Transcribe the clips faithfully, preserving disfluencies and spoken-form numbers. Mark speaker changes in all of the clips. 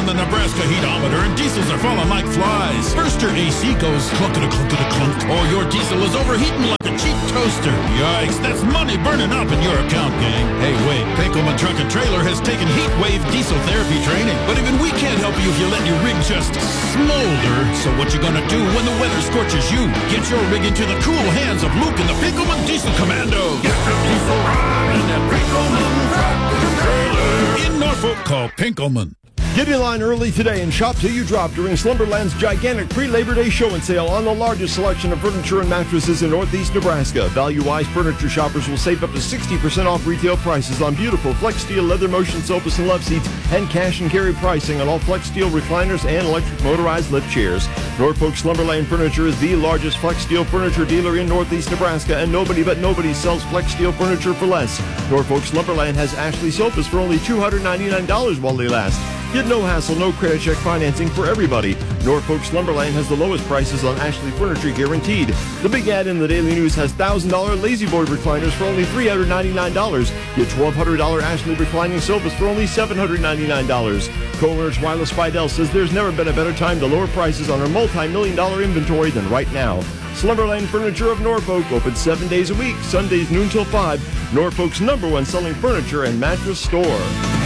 Speaker 1: the Nebraska heatometer and diesels are falling like flies. First your A C goes clunk-a-clunk-a-clunk, or your diesel is overheating like a cheap toaster. Yikes, that's money burning up in your account, gang. Hey, wait, Pinkelman Truck and Trailer has taken heat wave diesel therapy training, but even we can't help you if you let your rig just smolder. So what you gonna do when the weather scorches you? Get your rig into the cool hands of Luke and the Pinkelman Diesel Commando. Get the diesel running at Pinkelman Truck and Trailer. In Norfolk, call Pinkelman.
Speaker 2: Get in line early today and shop till you drop during Slumberland's gigantic pre-Labor Day show and sale on the largest selection of furniture and mattresses in Northeast Nebraska. Value-wise, furniture shoppers will save up to sixty percent off retail prices on beautiful Flex Steel leather motion sofas and love seats, and cash and carry pricing on all Flex Steel recliners and electric motorized lift chairs. Norfolk Slumberland Furniture is the largest Flex Steel furniture dealer in Northeast Nebraska, and nobody but nobody sells Flex Steel furniture for less. Norfolk Slumberland has Ashley sofas for only two hundred ninety-nine dollars while they last. Get no hassle, no credit check financing for everybody. Norfolk Slumberland has the lowest prices on Ashley furniture guaranteed. The big ad in the Daily News has one thousand dollars La-Z-Boy recliners for only three hundred ninety-nine dollars. Get twelve hundred dollars Ashley reclining sofas for only seven hundred ninety-nine dollars. Kohler's Wireless Fidel says there's never been a better time to lower prices on our multi-million dollar inventory than right now. Slumberland Furniture of Norfolk, open seven days a week, Sundays noon till five. Norfolk's number one selling furniture and mattress store.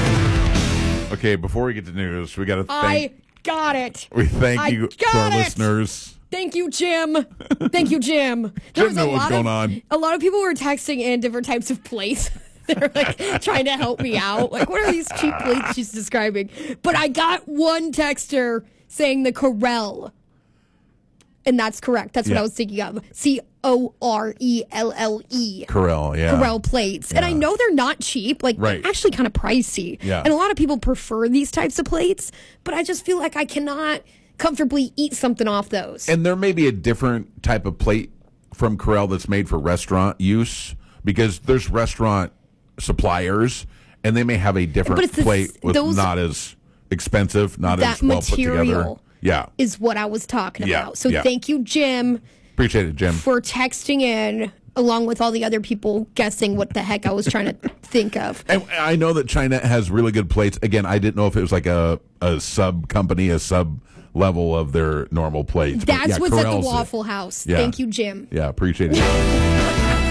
Speaker 3: Okay, before we get to news, we got to thank...
Speaker 4: I got it.
Speaker 3: We thank
Speaker 4: I
Speaker 3: you to our
Speaker 4: got it.
Speaker 3: listeners.
Speaker 4: Thank you, Jim. Thank you, Jim. There
Speaker 3: Jim
Speaker 4: was
Speaker 3: knew
Speaker 4: a
Speaker 3: what was
Speaker 4: lot
Speaker 3: going
Speaker 4: of,
Speaker 3: on.
Speaker 4: A lot of people were texting in different types of plates. They're like trying to help me out. Like, what are these cheap plates she's describing? But I got one texter saying the Corelle. And that's correct. That's what
Speaker 3: Yeah.
Speaker 4: I was thinking of. C O R E L L E.
Speaker 3: Corelle, yeah.
Speaker 4: Corelle plates. And I know they're not cheap. Like,
Speaker 3: Right.
Speaker 4: they're actually kind of pricey.
Speaker 3: Yeah.
Speaker 4: And a lot of people prefer these types of plates. But I just feel like I cannot comfortably eat something off those.
Speaker 3: And there may be a different type of plate from Corelle that's made for restaurant use, because there's restaurant suppliers, and they may have a different
Speaker 4: But it's the-
Speaker 3: plate with
Speaker 4: those-
Speaker 3: not as expensive, not
Speaker 4: that
Speaker 3: as well put together.
Speaker 4: material
Speaker 3: Yeah.
Speaker 4: is what I was talking
Speaker 3: Yeah,
Speaker 4: about. So
Speaker 3: yeah.
Speaker 4: thank you, Jim,
Speaker 3: Appreciate it, Jim.
Speaker 4: for texting in along with all the other people guessing what the heck I was trying to think of.
Speaker 3: And I know that China has really good plates. Again, I didn't know if it was like a, a sub company, a sub level of their normal plates. But
Speaker 4: That's
Speaker 3: yeah,
Speaker 4: what's at the
Speaker 3: Corelle's it.
Speaker 4: Waffle House.
Speaker 3: Yeah.
Speaker 4: Thank you, Jim.
Speaker 3: Yeah, appreciate it.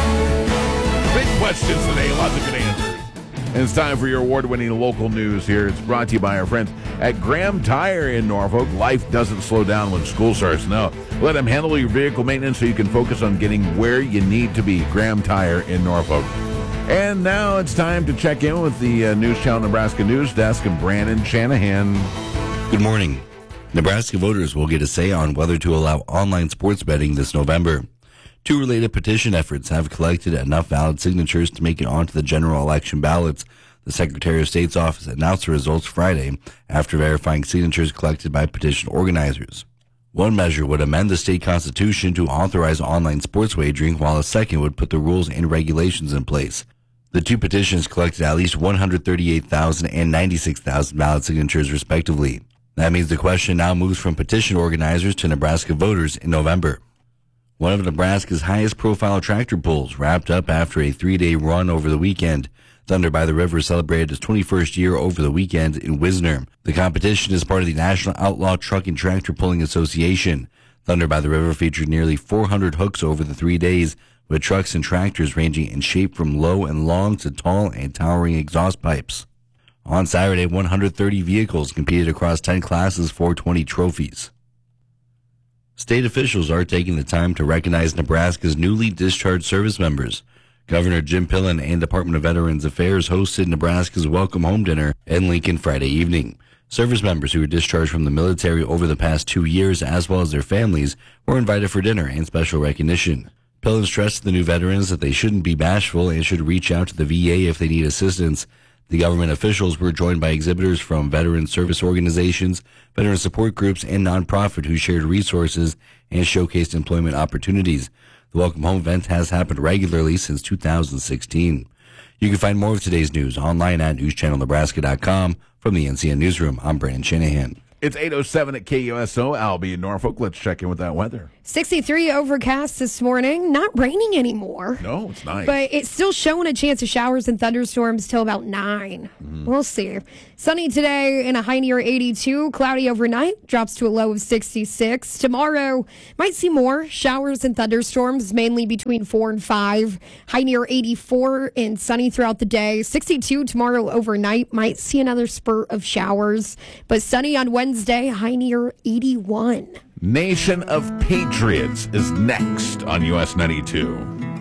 Speaker 3: Big questions today, lots of good answers. And it's time for your award-winning local news here. It's brought to you by our friends at Graham Tire in Norfolk. Life doesn't slow down when school starts. No. Let them handle your vehicle maintenance so you can focus on getting where you need to be. Graham Tire in Norfolk. And now it's time to check in with the uh, News Channel Nebraska News Desk and Brandon Shanahan.
Speaker 5: Good morning. Nebraska voters will get a say on whether to allow online sports betting this November. Two related petition efforts have collected enough valid signatures to make it onto the general election ballots. The Secretary of State's office announced the results Friday after verifying signatures collected by petition organizers. One measure would amend the state constitution to authorize online sports wagering, while a second would put the rules and regulations in place. The two petitions collected at least one hundred thirty-eight thousand and ninety-six thousand valid signatures, respectively. That means the question now moves from petition organizers to Nebraska voters in November. One of Nebraska's highest-profile tractor pulls wrapped up after a three-day run over the weekend. Thunder by the River celebrated its twenty-first year over the weekend in Wisner. The competition is part of the National Outlaw Truck and Tractor Pulling Association. Thunder by the River featured nearly four hundred hooks over the three days, with trucks and tractors ranging in shape from low and long to tall and towering exhaust pipes. On Saturday, one hundred thirty vehicles competed across ten classes for twenty trophies. State officials are taking the time to recognize Nebraska's newly discharged service members. Governor Jim Pillen and Department of Veterans Affairs hosted Nebraska's Welcome Home Dinner in Lincoln Friday evening. Service members who were discharged from the military over the past two years, as well as their families, were invited for dinner and special recognition. Pillen stressed to the new veterans that they shouldn't be bashful and should reach out to the V A if they need assistance. The government officials were joined by exhibitors from veteran service organizations, veteran support groups, and nonprofit who shared resources and showcased employment opportunities. The Welcome Home event has happened regularly since two thousand sixteen. You can find more of today's news online at news channel nebraska dot com. From the N C N Newsroom, I'm Brandon Shanahan.
Speaker 3: It's eight oh seven at K U S O. Albie in Norfolk. Let's check in with that weather.
Speaker 4: sixty-three overcast this morning. Not raining anymore.
Speaker 3: No, it's nice.
Speaker 4: But it's still showing a chance of showers and thunderstorms till about nine. Mm. We'll see. Sunny today and a high near eighty-two. Cloudy overnight. Drops to a low of sixty-six. Tomorrow might see more showers and thunderstorms, mainly between four and five. High near eighty-four and sunny throughout the day. sixty-two tomorrow overnight. Might see another spurt of showers. But sunny on Wednesday. High near eighty-one.
Speaker 3: Nation of Patriots is next on U S ninety-two.